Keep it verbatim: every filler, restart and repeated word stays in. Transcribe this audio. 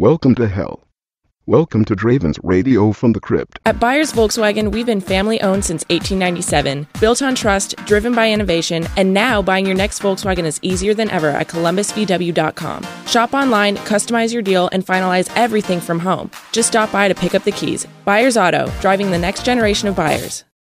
Welcome to hell. Welcome to Draven's Radio from the Crypt. At Byers Volkswagen, we've been family-owned since eighteen ninety-seven, built on trust, driven by innovation, and now buying your next Volkswagen is easier than ever at columbus v w dot com. Shop online, customize your deal, and finalize everything from home. Just stop by to pick up the keys. Byers Auto, driving the next generation of buyers.